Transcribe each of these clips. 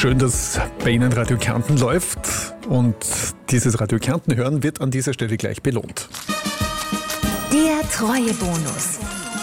Schön, dass bei Ihnen Radio Kärnten läuft und dieses Radio Kärnten hören wird an dieser Stelle gleich belohnt. Der Treuebonus.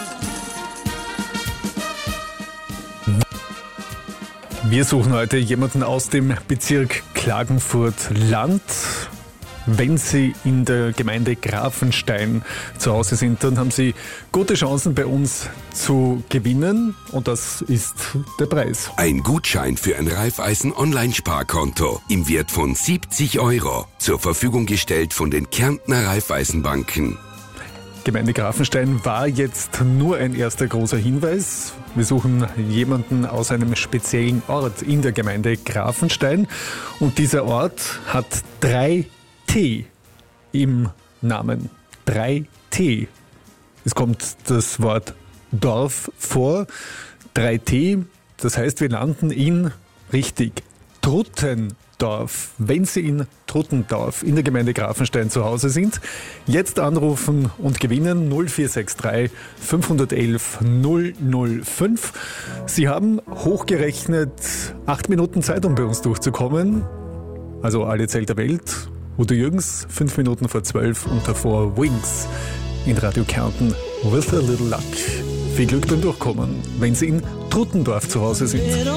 Wir suchen heute jemanden aus dem Bezirk Klagenfurt-Land. Wenn Sie in der Gemeinde Grafenstein zu Hause sind, dann haben Sie gute Chancen bei uns zu gewinnen und das ist der Preis. Ein Gutschein für ein Raiffeisen-Online-Sparkonto im Wert von 70 € zur Verfügung gestellt von den Kärntner Raiffeisenbanken. Gemeinde Grafenstein war jetzt nur ein erster großer Hinweis. Wir suchen jemanden aus einem speziellen Ort in der Gemeinde Grafenstein und dieser Ort hat 3 T im Namen. 3 T. Es kommt das Wort Dorf vor. 3 T, das heißt, wir landen in, richtig, Truttendorf. Wenn Sie in Truttendorf in der Gemeinde Grafenstein zu Hause sind, jetzt anrufen und gewinnen 0463 511 005. Sie haben hochgerechnet 8 Minuten Zeit, um bei uns durchzukommen. Also alle Zelt der Welt. Udo Jürgens, 5 Minuten vor 12 und davor Wings in Radio Kärnten. With a little luck. Viel Glück beim Durchkommen, wenn Sie in Truttendorf zu Hause sind.